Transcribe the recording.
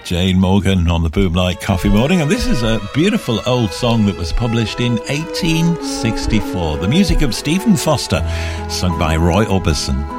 Jane Morgan on the Boomlight Coffee Morning, and this is a beautiful old song that was published in 1864. The music of Stephen Foster, sung by Roy Orbison.